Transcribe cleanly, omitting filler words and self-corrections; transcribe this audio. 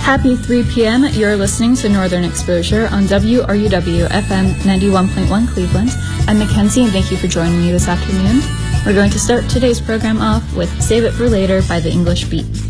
Happy 3 p.m. You're listening to Northern Exposure on WRUW FM 91.1 Cleveland. I'm Mackenzie, and thank you for joining me this afternoon. We're going to start today's program off with Save It for Later by The English Beat.